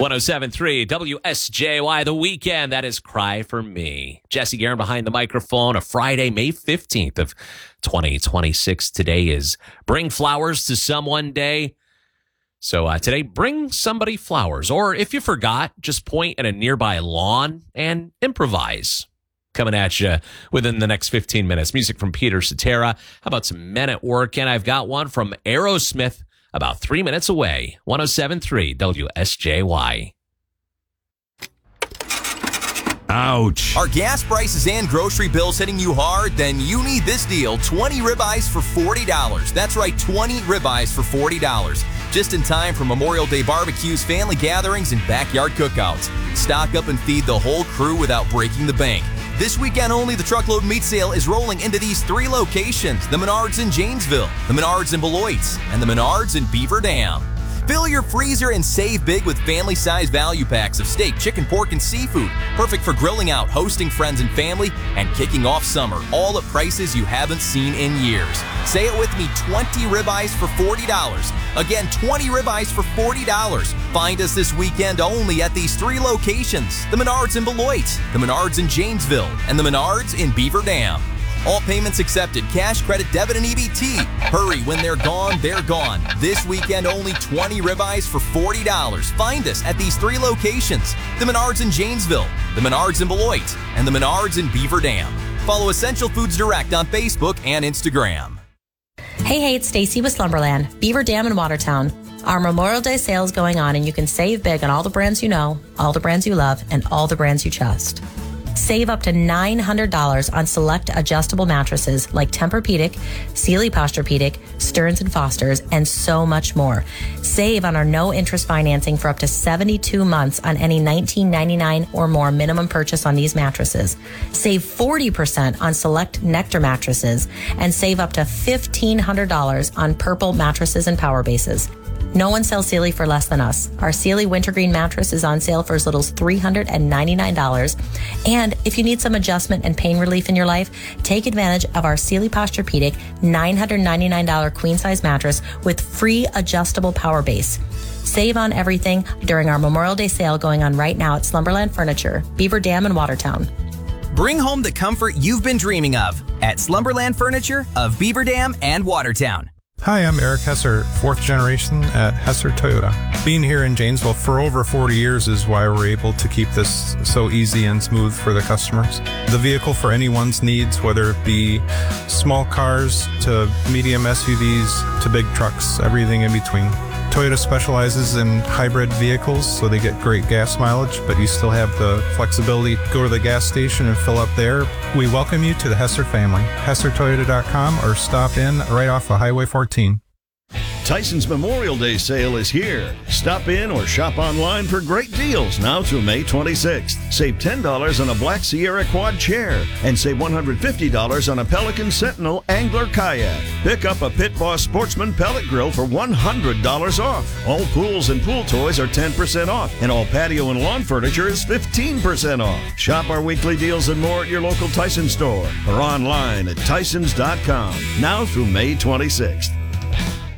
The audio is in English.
107.3 WSJY, The Weekend. That is Cry for Me. Jesse Guerin behind the microphone. A Friday, May 15th of 2026. Today is Bring Flowers to Someone Day. So today, bring somebody flowers. Or if you forgot, just point at a nearby lawn and improvise. Coming at you within the next 15 minutes. Music from Peter Cetera. How about some Men at Work? And I've got one from Aerosmith about 3 minutes away. 107.3 WSJY. Ouch. Are gas prices and grocery bills hitting you hard? Then you need this deal. 20 ribeyes for $40. That's right, 20 ribeyes for $40. Just in time for Memorial Day barbecues, family gatherings, and backyard cookouts. Stock up and feed the whole crew without breaking the bank. This weekend only, the truckload meat sale is rolling into these 3 locations: the Menards in Janesville, the Menards in Beloit, and the Menards in Beaver Dam. Fill your freezer and save big with family-size value packs of steak, chicken, pork, and seafood. Perfect for grilling out, hosting friends and family, and kicking off summer. All at prices you haven't seen in years. Say it with me, 20 ribeyes for $40. Again, 20 ribeyes for $40. Find us this weekend only at these 3 locations: the Menards in Beloit, the Menards in Janesville, and the Menards in Beaver Dam. All payments accepted, cash, credit, debit, and EBT. Hurry, when they're gone, they're gone. This weekend only, 20 ribeyes for $40. Find us at these 3 locations: the Menards in Janesville, the Menards in Beloit, and the Menards in Beaver Dam. Follow Essential Foods Direct on Facebook and Instagram. Hey, it's Stacy with Slumberland, Beaver Dam in Watertown. Our Memorial Day sale is going on, and you can save big on all the brands you know, all the brands you love, and all the brands you trust. Save up to $900 on select adjustable mattresses like Tempur-Pedic, Sealy Posturepedic, Stearns & Foster's, and so much more. Save on our no-interest financing for up to 72 months on any $19.99 or more minimum purchase on these mattresses. Save 40% on select Nectar mattresses, and save up to $1,500 on Purple mattresses and power bases. No one sells Sealy for less than us. Our Sealy Wintergreen mattress is on sale for as little as $399. And if you need some adjustment and pain relief in your life, take advantage of our Sealy Posturepedic $999 queen size mattress with free adjustable power base. Save on everything during our Memorial Day sale going on right now at Slumberland Furniture, Beaver Dam and Watertown. Bring home the comfort you've been dreaming of at Slumberland Furniture of Beaver Dam and Watertown. Hi, I'm Eric Hesser, 4th generation at Hesser Toyota. Being here in Janesville for over 40 years is why we're able to keep this so easy and smooth for the customers. The vehicle for anyone's needs, whether it be small cars to medium SUVs to big trucks, everything in between. Toyota specializes in hybrid vehicles, so they get great gas mileage, but you still have the flexibility to go to the gas station and fill up there. We welcome you to the Hesser family. HesserToyota.com or stop in right off of Highway 14. Tyson's Memorial Day sale is here. Stop in or shop online for great deals now through May 26th. Save $10 on a Black Sierra quad chair and save $150 on a Pelican Sentinel angler kayak. Pick up a Pit Boss Sportsman pellet grill for $100 off. All pools and pool toys are 10% off, and all patio and lawn furniture is 15% off. Shop our weekly deals and more at your local Tyson store or online at Tysons.com now through May 26th.